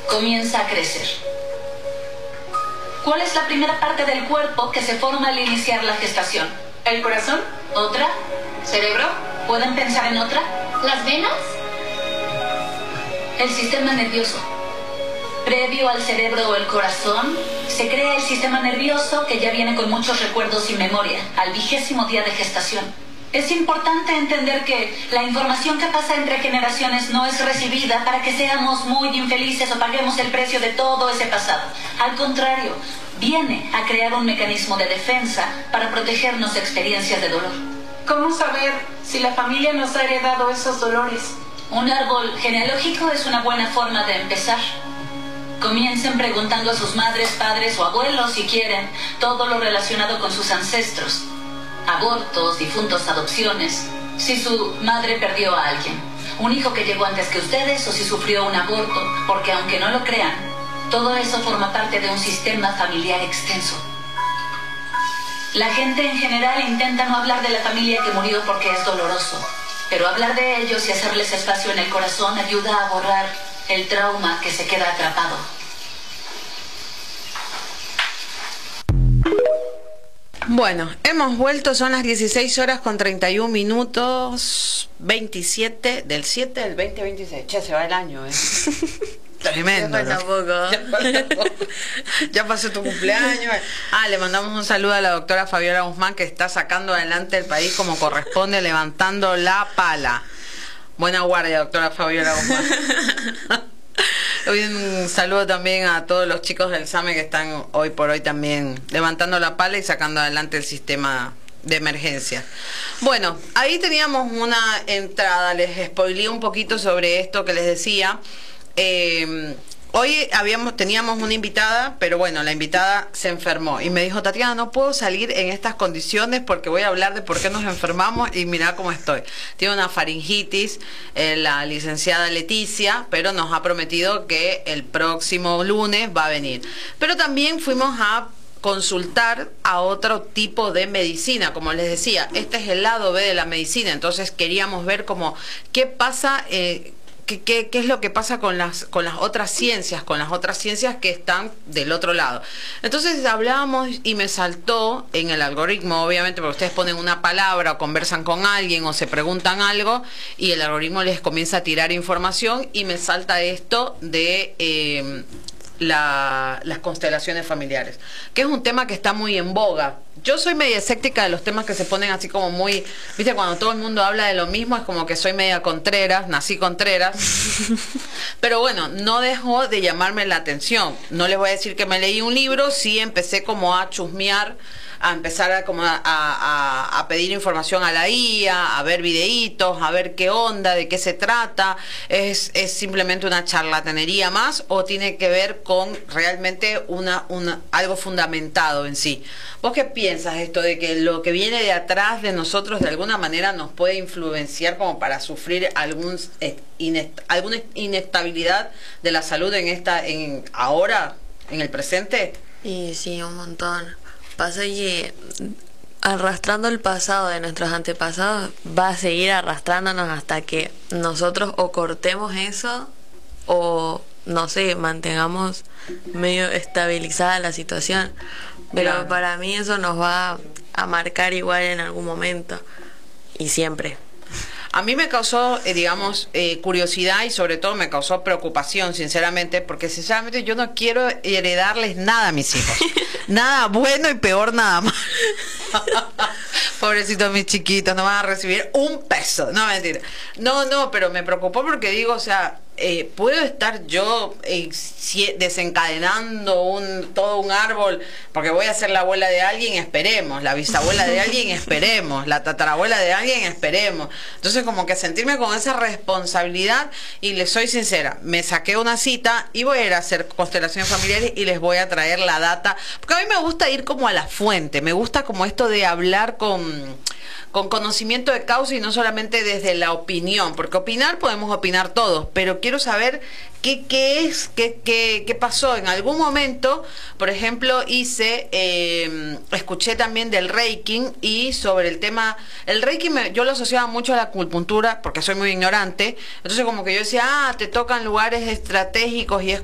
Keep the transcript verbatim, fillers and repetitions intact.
comienza a crecer. ¿Cuál es la primera parte del cuerpo que se forma al iniciar la gestación? ¿El corazón? ¿Otra? ¿Cerebro? ¿Pueden pensar en otra? ¿Las venas? El sistema nervioso. Previo al cerebro o el corazón, se crea el sistema nervioso que ya viene con muchos recuerdos y memoria, al vigésimo día de gestación. Es importante entender que la información que pasa entre generaciones no es recibida para que seamos muy infelices o paguemos el precio de todo ese pasado. Al contrario, viene a crear un mecanismo de defensa para protegernos de experiencias de dolor. ¿Cómo saber si la familia nos ha heredado esos dolores? Un árbol genealógico es una buena forma de empezar. Comiencen preguntando a sus madres, padres o abuelos, si quieren, todo lo relacionado con sus ancestros. Abortos, difuntos, adopciones. Si su madre perdió a alguien, un hijo que llegó antes que ustedes, o si sufrió un aborto, porque aunque no lo crean, todo eso forma parte de un sistema familiar extenso. La gente en general intenta no hablar de la familia que murió porque es doloroso, pero hablar de ellos y hacerles espacio en el corazón ayuda a borrar el trauma que se queda atrapado. Bueno, hemos vuelto, son las dieciséis horas con treinta y un minutos, veintisiete del siete del veinte veintiséis. Che, se va el año, ¿eh? Tremendo. Ya falta poco. Ya falta poco. Ya pasó tu cumpleaños. Ah, le mandamos un saludo a la doctora Fabiola Guzmán, que está sacando adelante el país como corresponde, levantando la pala. Buena guardia, doctora Fabiola Guzmán. Un saludo también a todos los chicos del SAME que están hoy por hoy también levantando la pala y sacando adelante el sistema de emergencia. Bueno, ahí teníamos una entrada, les spoileé un poquito sobre esto que les decía. Eh, hoy habíamos teníamos una invitada, pero bueno, la invitada se enfermó y me dijo: Tatiana, no puedo salir en estas condiciones porque voy a hablar de por qué nos enfermamos y mirá cómo estoy. Tiene una faringitis, eh, la licenciada Leticia, pero nos ha prometido que el próximo lunes va a venir. Pero también fuimos a consultar a otro tipo de medicina, como les decía, este es el lado B de la medicina, entonces queríamos ver como qué pasa, eh, ¿Qué, qué, qué es lo que pasa con las, con las otras ciencias, con las otras ciencias que están del otro lado? Entonces hablábamos y me saltó en el algoritmo, obviamente, porque ustedes ponen una palabra o conversan con alguien o se preguntan algo y el algoritmo les comienza a tirar información y me salta esto de eh, la, las constelaciones familiares, que es un tema que está muy en boga. Yo soy media escéptica de los temas que se ponen así como muy, viste, cuando todo el mundo habla de lo mismo, es como que soy media contreras, nací contreras, pero bueno, no dejó de llamarme la atención. No les voy a decir que me leí un libro, sí empecé como a chusmear, a empezar a, como a, a, a pedir información a la I A, a ver videitos, a ver qué onda, de qué se trata, es, es simplemente una charlatanería más o tiene que ver con realmente una, una, algo fundamentado en sí. ¿Vos qué piensas esto de que lo que viene de atrás de nosotros de alguna manera nos puede influenciar como para sufrir algún, eh, inest, alguna inestabilidad de la salud en esta, en ahora, en el presente? Y sí, un montón. Pasa que arrastrando el pasado de nuestros antepasados va a seguir arrastrándonos hasta que nosotros o cortemos eso o, no sé, mantengamos medio estabilizada la situación. Pero claro, para mí eso nos va a marcar igual en algún momento y siempre. A mí me causó, eh, digamos, eh, curiosidad y sobre todo me causó preocupación, sinceramente, porque sinceramente yo no quiero heredarles nada a mis hijos. Nada bueno y peor nada más. Pobrecitos mis chiquitos, no van a recibir un peso. No, mentira. No, no, pero me preocupó porque digo, o sea, eh, ¿puedo estar yo eh, si, desencadenando un todo un árbol? Porque voy a ser la abuela de alguien, esperemos. La bisabuela de alguien, esperemos. La tatarabuela de alguien, esperemos. Entonces como que sentirme con esa responsabilidad, y les soy sincera, me saqué una cita y voy a ir a hacer constelaciones familiares y les voy a traer la data. Porque a mí me gusta ir como a la fuente, me gusta como esto de hablar con... con conocimiento de causa y no solamente desde la opinión, porque opinar podemos opinar todos, pero quiero saber qué, qué es, qué, qué, qué pasó. En algún momento, por ejemplo, hice, eh, escuché también del Reiki y sobre el tema, el Reiki me, yo lo asociaba mucho a la acupuntura porque soy muy ignorante, entonces como que yo decía, ah, te tocan lugares estratégicos y es